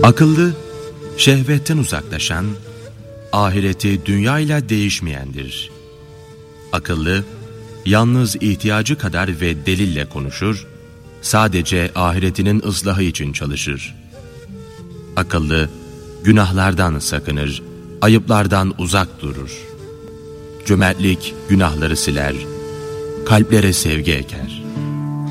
Akıllı, şehvetten uzaklaşan, ahireti dünyayla değişmeyendir. Akıllı, yalnız ihtiyacı kadar ve delille konuşur, sadece ahiretinin ıslahı için çalışır. Akıllı, günahlardan sakınır, ayıplardan uzak durur. Cömertlik günahları siler, kalplere sevgi eker.